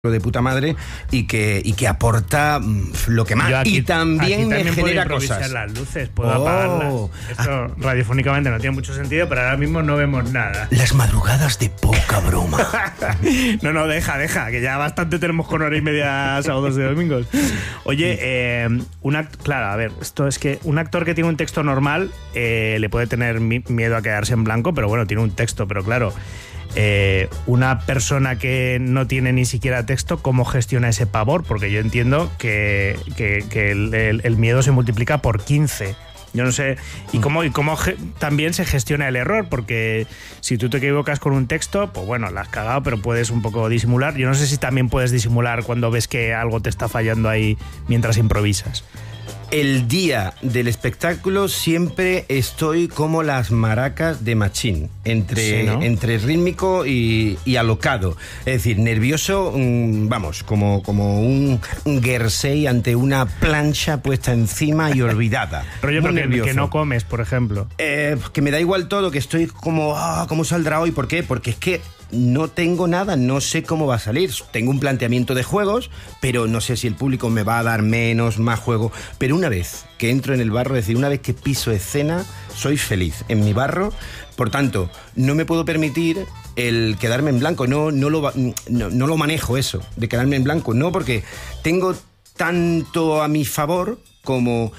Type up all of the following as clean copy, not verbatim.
de puta madre y que aporta lo que más. Aquí, y también me genera puedo improvisar cosas. Las luces, puedo apagarlas. Esto radiofónicamente no tiene mucho sentido, pero ahora mismo no vemos nada. Las madrugadas de poca broma. No, deja, que ya bastante tenemos con hora y media sábados y domingos. Oye, claro, a ver, esto es que un actor que tiene un texto normal le puede tener miedo a quedarse en blanco, pero bueno, tiene un texto, pero claro. Una persona que no tiene ni siquiera texto, ¿cómo gestiona ese pavor? Porque yo entiendo que el miedo se multiplica por 15. Yo no sé. ¿Y cómo también se gestiona el error? Porque si tú te equivocas con un texto, pues bueno, la has cagado, pero puedes un poco disimular. Yo no sé si también puedes disimular cuando ves que algo te está fallando ahí mientras improvisas. El día del espectáculo siempre estoy como las maracas de Machín, entre rítmico y alocado. Es decir, nervioso, vamos, como un jersey ante una plancha puesta encima y olvidada. Rollo que no comes, por ejemplo. Que me da igual todo, que estoy como, ¿cómo saldrá hoy? ¿Por qué? Porque es que no tengo nada, no sé cómo va a salir. Tengo un planteamiento de juegos, pero no sé si el público me va a dar menos, más juego. Pero una vez que entro en el barro, es decir, una vez que piso escena, soy feliz en mi barro. Por tanto, no me puedo permitir el quedarme en blanco. No lo manejo eso, de quedarme en blanco. No, porque tengo tanto a mi favor como...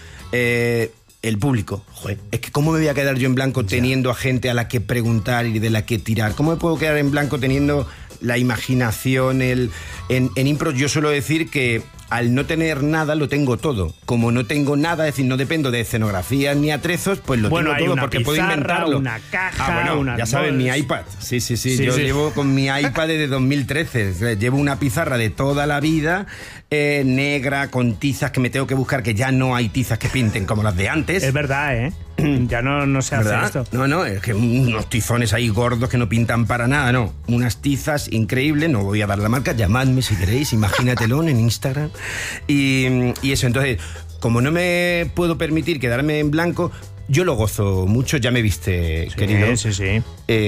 el público. Joder, es que ¿cómo me voy a quedar yo en blanco teniendo a gente a la que preguntar y de la que tirar? ¿Cómo me puedo quedar en blanco teniendo la imaginación? En impro yo suelo decir que al no tener nada lo tengo todo. Como no tengo nada, es decir, no dependo de escenografías ni atrezos, pues lo tengo todo porque puedo inventarlo. Una caja, ya sabes, mi iPad. Sí. Yo llevo con mi iPad desde 2013. Llevo una pizarra de toda la vida, negra, con tizas que me tengo que buscar, que ya no hay tizas que pinten como las de antes. Es verdad, ¿eh? Ya no se hace esto. No, es que unos tizones ahí gordos que no pintan para nada, no. Unas tizas increíbles, no voy a dar la marca, llamadme si queréis, imagínatelo en Instagram. Y eso, entonces, como no me puedo permitir quedarme en blanco, yo lo gozo mucho, ya me viste, querido. Sí.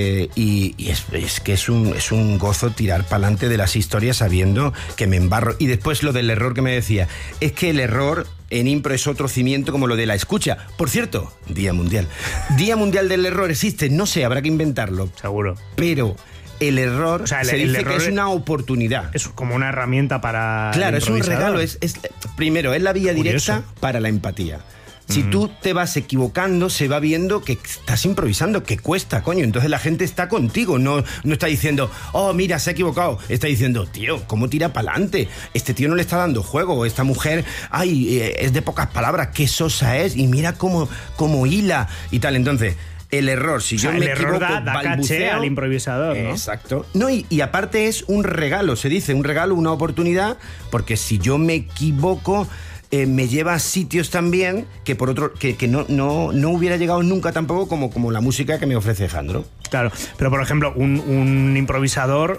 Y es que es un gozo tirar para adelante de las historias sabiendo que me embarro. Y después lo del error que me decía, es que el error en impro es otro cimiento como lo de la escucha. Por cierto, Día Mundial. Día Mundial del Error existe, no sé, habrá que inventarlo. Seguro. Pero... el error, o sea, se dice error que es una oportunidad. Es como una herramienta para... Claro, es un regalo. Primero, es la vía directa para la empatía. Si tú te vas equivocando, se va viendo que estás improvisando, que cuesta, coño. Entonces la gente está contigo, no está diciendo, mira, se ha equivocado. Está diciendo, tío, ¿cómo tira para adelante? Este tío no le está dando juego. Esta mujer, es de pocas palabras, qué sosa es. Y mira cómo hila y tal. Entonces... el error, si yo me equivoco, da caché al improvisador, ¿no? Exacto. No, y aparte es un regalo, se dice, un regalo, una oportunidad, porque si yo me equivoco, me lleva a sitios también que por otro que no hubiera llegado nunca tampoco como la música que me ofrece Jandro. Claro, pero por ejemplo, un improvisador,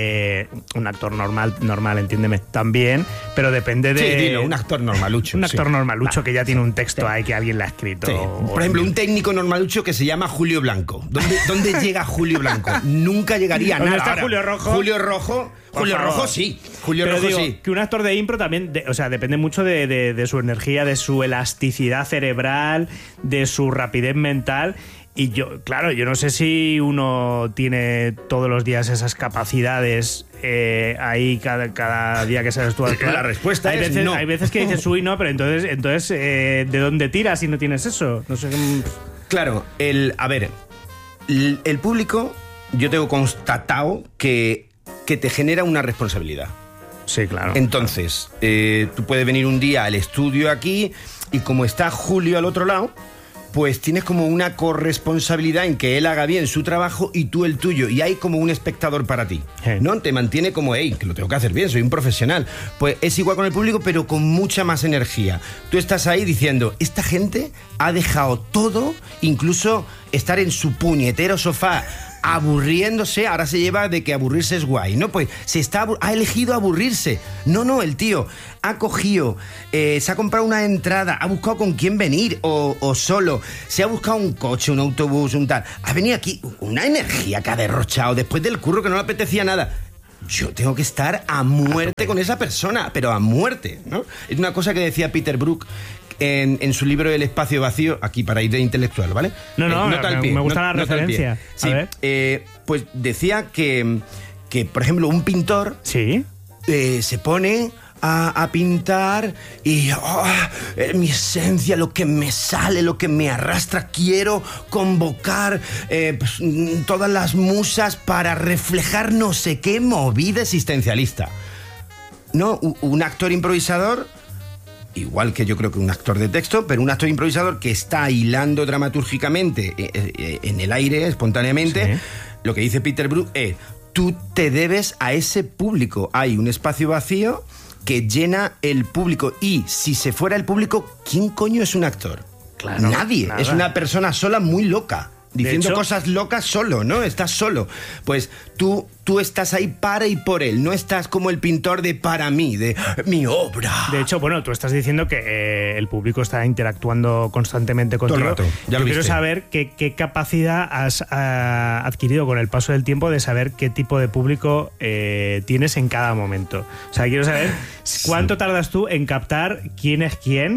un actor normal, entiéndeme, también, pero depende de... Sí, dilo, un actor normalucho. Un actor normalucho que ya tiene un texto ahí que alguien le ha escrito. Sí. Por ejemplo, un técnico normalucho que se llama Julio Blanco. ¿Dónde llega Julio Blanco? Nunca llegaría a nada. ¿Dónde está Julio Rojo? Julio Rojo sí. Julio Rojo sí. Que un actor de impro también, depende mucho de su energía, de su elasticidad cerebral, de su rapidez mental. Y yo no sé si uno tiene todos los días esas capacidades ahí cada día que sabes tú actuar. La respuesta hay es veces, no. Hay veces que dices, uy, no, pero entonces ¿de dónde tiras si no tienes eso? No sé. Claro, el público, yo tengo constatado que te genera una responsabilidad. Sí, claro. Entonces, tú puedes venir un día al estudio aquí y como está Julio al otro lado, pues tienes como una corresponsabilidad en que él haga bien su trabajo y tú el tuyo. Y hay como un espectador para ti, ¿no? Te mantiene como, que lo tengo que hacer bien, soy un profesional. Pues es igual con el público, pero con mucha más energía. Tú estás ahí diciendo, esta gente ha dejado todo, incluso estar en su puñetero sofá aburriéndose, ahora se lleva de que aburrirse es guay, ¿no? Pues ha elegido aburrirse. No, el tío ha cogido, se ha comprado una entrada, ha buscado con quién venir o solo, se ha buscado un coche, un autobús, un tal. Ha venido aquí una energía que ha derrochado después del curro que no le apetecía nada. yo tengo que estar a muerte con esa persona, pero a muerte, ¿no? Es una cosa que decía Peter Brook en su libro El espacio vacío, aquí para ir de intelectual, ¿vale? Me gusta la referencia. Sí, pues decía que, por ejemplo, un pintor ¿sí? Se pone a pintar y mi esencia, lo que me sale, lo que me arrastra, quiero convocar pues, todas las musas para reflejar no sé qué movida existencialista. No, un actor improvisador, igual que yo creo que un actor de texto, pero un actor improvisador que está hilando dramatúrgicamente en el aire, espontáneamente, sí. Lo que dice Peter Brook es, tú te debes a ese público. Hay un espacio vacío que llena el público. Y si se fuera el público, ¿quién coño es un actor? Claro, nadie. Nada. Es una persona sola muy loca. Diciendo hecho, cosas locas solo, ¿no? Estás solo. Pues tú estás ahí para y por él. No estás como el pintor de para mí, de mi obra. De hecho, bueno, tú estás diciendo que el público está interactuando constantemente contigo. Todo el rato, ya lo quiero viste. saber qué capacidad has adquirido con el paso del tiempo de saber qué tipo de público tienes en cada momento. O sea, quiero saber cuánto tardas tú en captar quién es quién,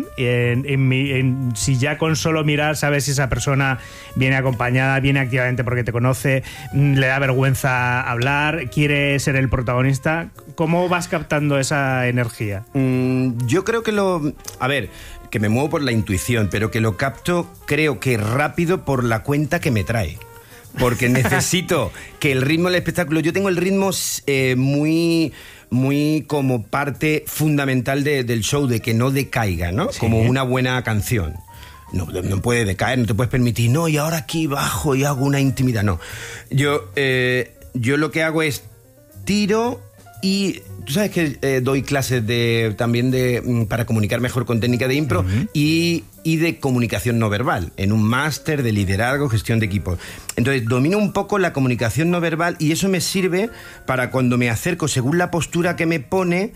si ya con solo mirar sabes si esa persona viene acompañada, viene activamente porque te conoce, le da vergüenza hablar, quiere ser el protagonista. ¿Cómo vas captando esa energía? Yo creo que que me muevo por la intuición, pero que lo capto, creo que rápido por la cuenta que me trae. Porque necesito que el ritmo del espectáculo... Yo tengo el ritmo muy como parte fundamental del show, de que no decaiga, ¿no? Sí. Como una buena canción. No puede decaer, no te puedes permitir, no, y ahora aquí bajo y hago una intimidad, no. Yo lo que hago es tiro y... Tú sabes que doy clases también para comunicar mejor con técnica de impro, uh-huh. y de comunicación no verbal, en un máster de liderazgo, gestión de equipos. Entonces domino un poco la comunicación no verbal y eso me sirve para cuando me acerco, según la postura que me pone,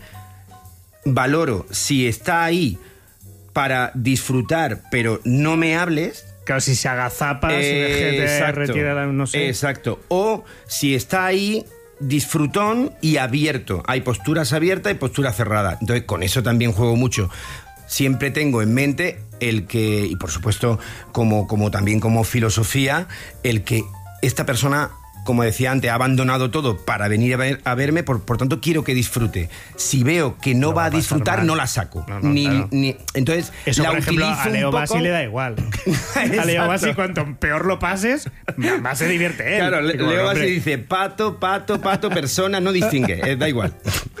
valoro si está ahí para disfrutar, pero no me hables. Claro, si se agazapa, si te retira, no sé. Exacto. O si está ahí, disfrutón y abierto. Hay posturas abiertas y posturas cerradas. Entonces, con eso también juego mucho. Siempre tengo en mente el que, y por supuesto, también como filosofía, el que esta persona, como decía antes, ha abandonado todo para venir a verme, por tanto quiero que disfrute. Si veo que no va a disfrutar, mal. No la saco. Claro. Entonces, eso, la por ejemplo, utilizo a Leo un poco... Bassi le da igual. A Leo Bassi, cuanto peor lo pases, más se divierte él. Claro, Leo Bassi dice pato, persona, no distingue, da igual.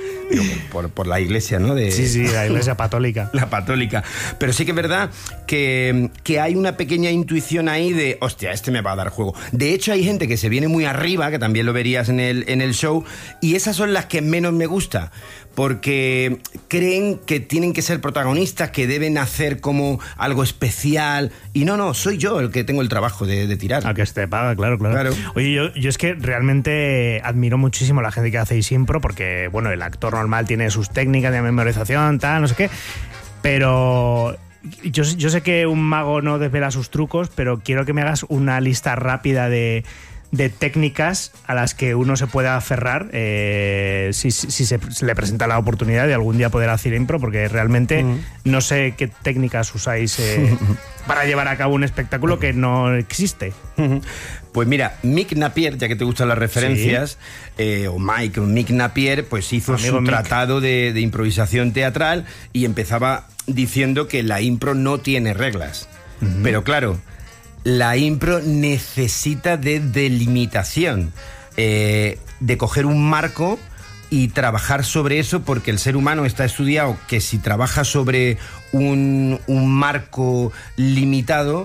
Por la iglesia, ¿no? Sí, la iglesia patólica. La patólica. Pero sí que es verdad que hay una pequeña intuición ahí de, hostia, este me va a dar juego. De hecho, hay gente que se viene muy arriba, que también lo verías en el show, y esas son las que menos me gusta, porque creen que tienen que ser protagonistas, que deben hacer como algo especial, y no, soy yo el que tengo el trabajo de tirar. A que te paga, claro. Oye, yo es que realmente admiro muchísimo a la gente que hace impro, porque, bueno, el actor normal tiene sus técnicas de memorización, tal, no sé qué, pero... Yo sé que un mago no desvela sus trucos, pero quiero que me hagas una lista rápida de técnicas a las que uno se pueda aferrar si se le presenta la oportunidad de algún día poder hacer impro, porque realmente no sé qué técnicas usáis para llevar a cabo un espectáculo que no existe. Pues mira, Mick Napier, ya que te gustan las referencias, ¿sí? Mick Napier, pues hizo su tratado de improvisación teatral y empezaba diciendo que la impro no tiene reglas. Uh-huh. Pero claro, la impro necesita de delimitación, de coger un marco y trabajar sobre eso, porque el ser humano está estudiado que si trabaja sobre un marco limitado,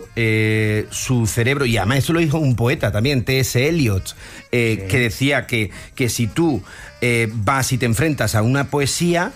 su cerebro, y además eso lo dijo un poeta también, T.S. Eliot, que decía que si tú vas y te enfrentas a una poesía,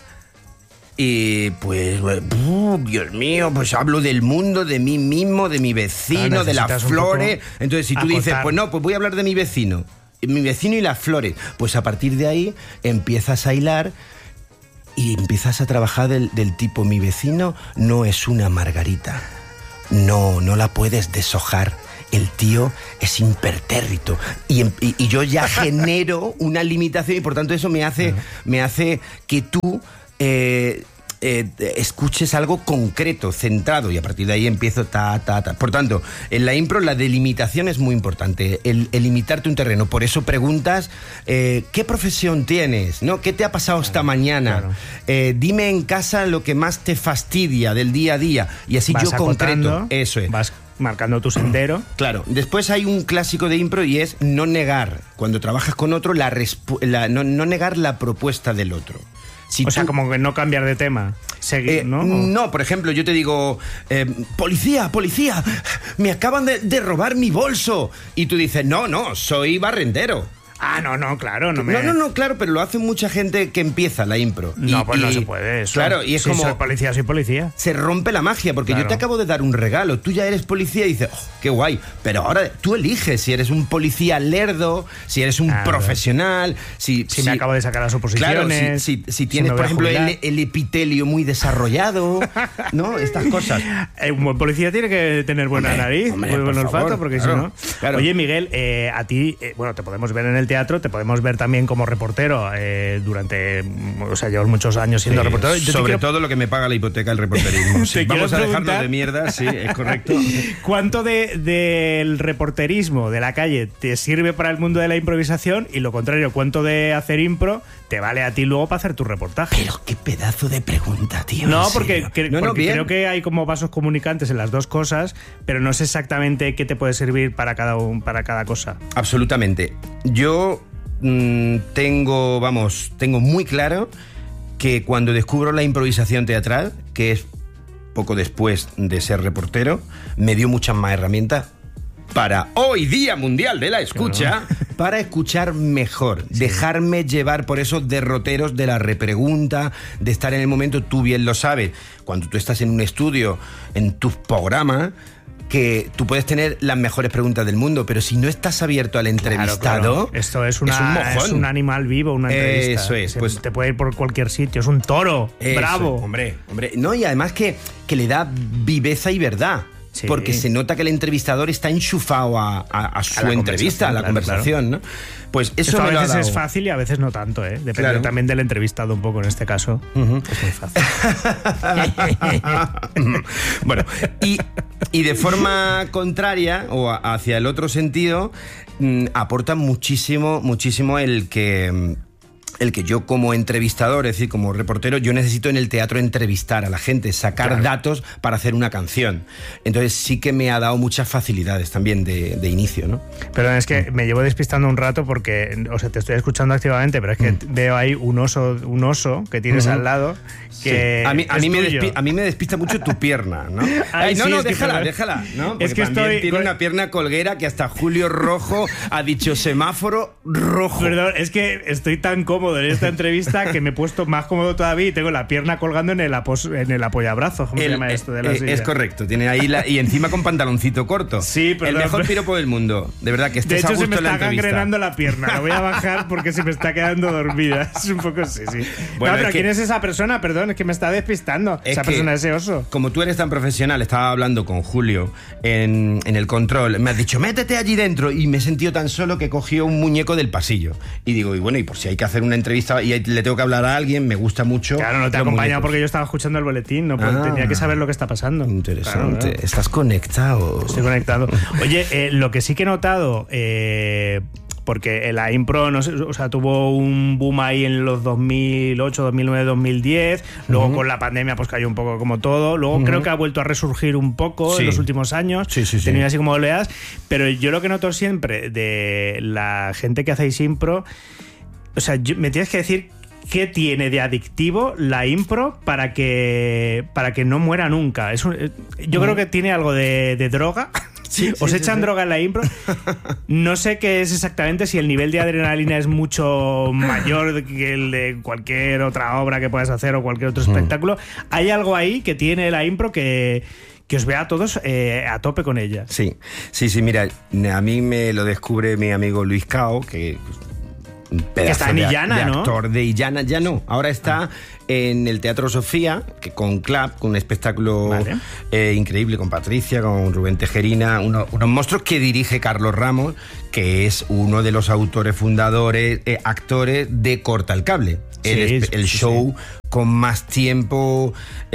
pues, Dios mío, pues hablo del mundo, de mí mismo, de mi vecino, de las flores. Entonces, si tú dices, pues no, pues voy a hablar de mi vecino y las flores, pues a partir de ahí empiezas a hilar y empiezas a trabajar del tipo, mi vecino no es una margarita, no la puedes deshojar el tío es impertérrito y yo ya genero una limitación y por tanto eso me hace que tú escuches algo concreto, centrado, y a partir de ahí empiezo ta. Por tanto, en la impro la delimitación es muy importante, el limitarte un terreno. Por eso preguntas, ¿qué profesión tienes? ¿No? ¿Qué te ha pasado esta mañana? Claro. Dime en casa lo que más te fastidia del día a día. Y así vas yo concreto. Eso es. Vas marcando tu sendero. Claro. Después hay un clásico de impro y es no negar. Cuando trabajas con otro, no negar la propuesta del otro. Sea, como que no cambiar de tema. Seguir, ¿no? No, por ejemplo, yo te digo, policía, me acaban de robar mi bolso. Y tú dices, no, soy barrendero. Ah, no, claro. No, claro, pero lo hace mucha gente que empieza la impro. No, pues no se puede eso. Claro, y es como... soy policía. Se rompe la magia, porque yo te acabo de dar un regalo. Tú ya eres policía y dices, qué guay. Pero ahora tú eliges si eres un policía lerdo, si eres un profesional, si me acabo de sacar las oposiciones. Claro, si tienes, por ejemplo, el epitelio muy desarrollado, ¿no? Estas cosas. Un buen policía tiene que tener buena nariz, muy buen olfato, porque si no... Claro. Oye, Miguel, a ti, te podemos ver en el teatro, te podemos ver también como reportero durante, llevas muchos años siendo reportero. Sobre todo lo que me paga la hipoteca el reporterismo. Sí, vamos a dejarlo de mierda, sí, es correcto. ¿Cuánto del reporterismo de la calle te sirve para el mundo de la improvisación y lo contrario, cuánto de hacer impro te vale a ti luego para hacer tu reportaje? Pero qué pedazo de pregunta, tío. No, porque creo que hay como vasos comunicantes en las dos cosas, pero no sé exactamente qué te puede servir para cada cosa. Absolutamente. Yo tengo muy claro que cuando descubro la improvisación teatral, que es poco después de ser reportero, me dio muchas más herramientas para hoy Día Mundial de la Escucha, para escuchar mejor, dejarme llevar por esos derroteros de la repregunta, de estar en el momento. Tú bien lo sabes, cuando tú estás en un estudio, en tus programas, que tú puedes tener las mejores preguntas del mundo, pero si no estás abierto al entrevistado... Claro. Esto es un mojón. Es un animal vivo, una entrevista. Eso es. Pues, te puede ir por cualquier sitio, es un toro, bravo. Hombre. No, y además que le da viveza y verdad. Sí. Porque se nota que el entrevistador está enchufado a su entrevista, a la conversación, claro. ¿no? Pues eso a veces es fácil y a veces no tanto, ¿eh? Depende también del entrevistado un poco en este caso. Es muy fácil. Bueno, y de forma contraria o hacia el otro sentido, aporta muchísimo el que yo como entrevistador, es decir, como reportero, yo necesito en el teatro entrevistar a la gente, sacar datos para hacer una canción. Entonces sí que me ha dado muchas facilidades también de inicio, ¿no? Pero es que me llevo despistando un rato porque, te estoy escuchando activamente, pero es que veo ahí un oso que tienes al lado que a mí me despista mucho tu pierna, ¿no? Déjala, ¿no? Porque es que tiene una pierna colguera que hasta Julio Rojo ha dicho semáforo rojo. Perdón, es que estoy tan cómodo en esta entrevista que me he puesto más cómodo todavía y tengo la pierna colgando en el apoyabrazo. ¿Cómo se llama esto de la silla? Es correcto, tiene ahí y encima con pantaloncito corto. Sí, pero el mejor piropo del mundo. De verdad que estés a gusto en la entrevista. De hecho, se me está gangrenando la pierna. La voy a bajar porque se me está quedando dormida. Es un poco sí. Bueno, pero ¿quién es esa persona? Perdón, es que me está despistando. Esa persona, ese oso. Como tú eres tan profesional, estaba hablando con Julio en el control. Me has dicho, métete allí dentro. Y me he sentido tan solo que cogió un muñeco del pasillo. Y digo, y por si hay que hacer una entrevista y le tengo que hablar a alguien, me gusta mucho. Claro, no te he acompañado porque yo estaba escuchando el boletín, no tenía que saber lo que está pasando. Interesante. Claro. Estás conectado. Estoy conectado. Oye, lo que sí que he notado, porque la impro, no sé, tuvo un boom ahí en los 2008, 2009, 2010. Luego con la pandemia pues cayó un poco como todo. Luego creo que ha vuelto a resurgir un poco en los últimos años. Sí. Tenía así como oleadas. Pero yo lo que noto siempre de la gente que hacéis impro, me tienes que decir qué tiene de adictivo la impro para que no muera nunca. Yo creo que tiene algo de droga. Os echan droga en la impro. No sé qué es exactamente, si el nivel de adrenalina es mucho mayor que el de cualquier otra obra que puedas hacer o cualquier otro espectáculo. Hay algo ahí que tiene la impro que os vea a todos a tope con ella. Sí, mira, a mí me lo descubre mi amigo Luis Cao, que Que está en Illana, de ¿no? actor de Illana, ya no. Ahora está en el Teatro Sofía, que con Club, con un espectáculo increíble, con Patricia, con Rubén Tejerina, unos monstruos que dirige Carlos Ramos, que es uno de los autores fundadores, actores de Corta el Cable. El show con más tiempo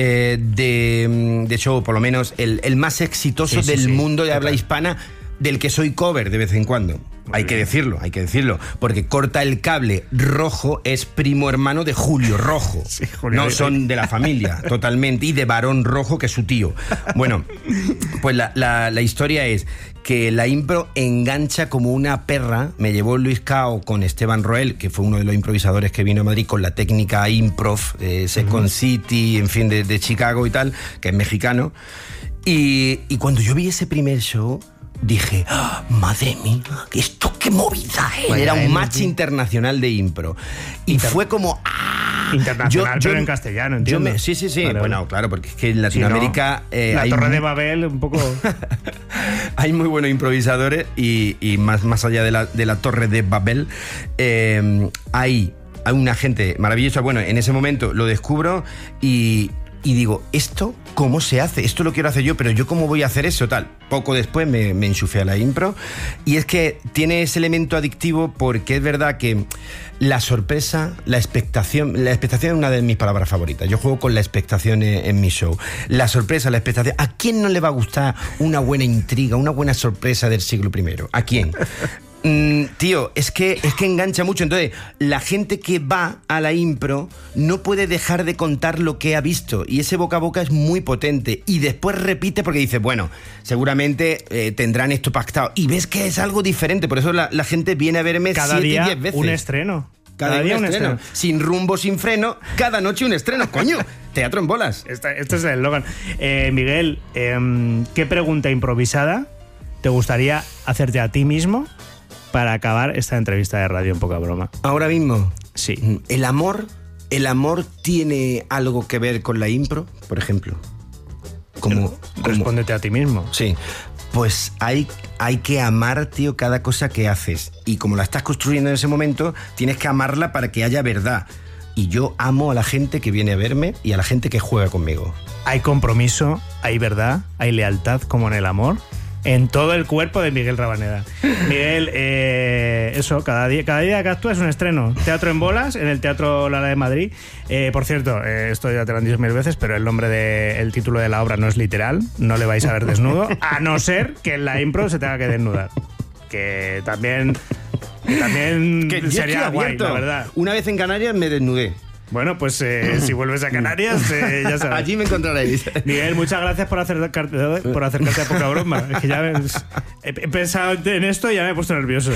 de show, por lo menos el más exitoso del mundo de habla hispana, del que soy cover de vez en cuando. Hay que decirlo, porque Corta el Cable Rojo es primo hermano de Julio Rojo. No son de la familia, totalmente, y de Barón Rojo, que es su tío. Bueno, pues la historia es que la impro engancha como una perra. Me llevó Luis Cao con Esteban Roel, que fue uno de los improvisadores que vino a Madrid con la técnica improv, Second City, en fin, de Chicago y tal, que es mexicano. Y cuando yo vi ese primer show, dije, ¡oh, madre mía, esto qué movida! Era un match internacional de impro. Y fue como... Internacional, pero en castellano, entiendo. Sí. Vale, bueno, claro, porque es que en Latinoamérica... la Torre de Babel, un poco... Hay muy buenos improvisadores y más allá de la Torre de Babel, hay una gente maravillosa. Bueno, en ese momento lo descubro y digo, ¿esto cómo se hace? Esto lo quiero hacer yo, pero ¿yo cómo voy a hacer eso? Tal. Poco después me enchufé a la impro, y es que tiene ese elemento adictivo, porque es verdad que la sorpresa, la expectación es una de mis palabras favoritas. Yo juego con la expectación en mi show. La sorpresa, la expectación. ¿A quién no le va a gustar una buena intriga, una buena sorpresa del siglo I? ¿A quién? Tío, es que engancha mucho. Entonces, la gente que va a la impro no puede dejar de contar lo que ha visto, y ese boca a boca es muy potente, y después repite porque dice, bueno, seguramente tendrán esto pactado, y ves que es algo diferente. Por eso la gente viene a verme cada 7 y día 10 veces. Un estreno. Cada día un estreno. Sin rumbo, sin freno, cada noche un estreno, coño. Teatro en bolas. Este es el eslogan. Miguel, ¿qué pregunta improvisada te gustaría hacerte a ti mismo para acabar esta entrevista de radio en Poca Broma? Ahora mismo. Sí. ¿El amor tiene algo que ver con la impro, por ejemplo? Respóndete a ti mismo. Sí. Pues hay que amar, tío, cada cosa que haces. Y como la estás construyendo en ese momento, tienes que amarla para que haya verdad. Y yo amo a la gente que viene a verme y a la gente que juega conmigo. Hay compromiso, hay verdad, hay lealtad, como en el amor, en todo el cuerpo de Miguel Rabaneda. Miguel, eso, cada día que actúas es un estreno. Teatro en bolas, en el Teatro Lara de Madrid. Por cierto, esto ya te lo han dicho 1000 veces, pero el título de la obra no es literal. No le vais a ver desnudo, a no ser que en la impro se tenga que desnudar. Que también sería guay, la verdad. Una vez en Canarias me desnudé. Bueno, pues si vuelves a Canarias, ya sabes. Allí me encontraréis. Miguel, muchas gracias por acercarte a Poca Broma. Es que ya he pensado en esto y ya me he puesto nervioso.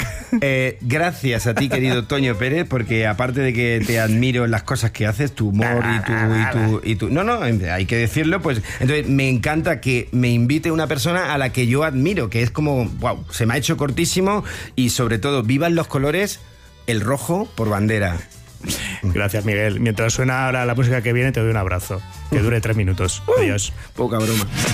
Gracias a ti, querido Toño Pérez, porque aparte de que te admiro en las cosas que haces, tu humor y tu... No, hay que decirlo, pues... Entonces, me encanta que me invite una persona a la que yo admiro, que es como, wow, se me ha hecho cortísimo, y sobre todo, vivan los colores, el rojo por bandera. Gracias, Miguel. Mientras suena ahora la música que viene, te doy un abrazo. Que dure 3 minutos. Adiós. Poca broma.